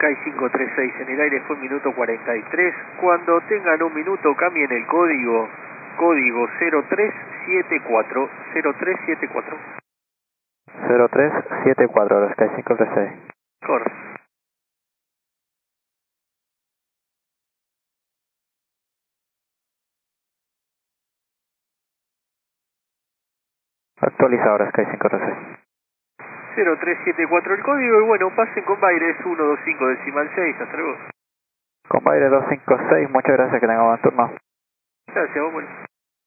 Sky 536 en el aire fue minuto 43. Cuando tengan un minuto cambien el código 0374, 0374. 0374, Sky 536. Correcto. Actualiza ahora Sky 536. 0374 el código y bueno, pasen con Baires 125 decimal 6, hasta luego. Con Baires 256, muchas gracias, que tengan buen turno. Gracias, vos, bueno.